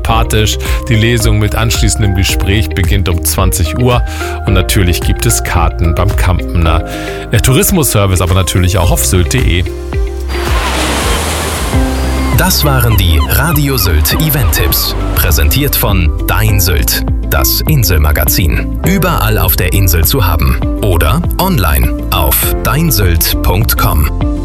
sympathisch. Die Lesung mit anschließendem Gespräch beginnt um 20 Uhr und natürlich gibt es Karten beim Kampener Tourismusservice, aber natürlich auch auf sylt.de. Das waren die Radio Sylt Event-Tipps, präsentiert von Dein Sylt, das Inselmagazin. Überall auf der Insel zu haben oder online auf deinsylt.com.